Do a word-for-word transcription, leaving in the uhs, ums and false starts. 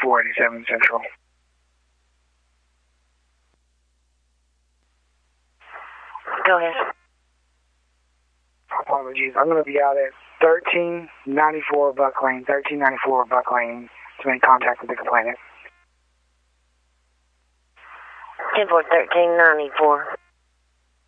four eighty-seven Central. Go ahead. Apologies. I'm going to be out at thirteen ninety-four Buck Lane, thirteen ninety-four Buck Lane to make contact with the complainant. ten four thirteen ninety-four.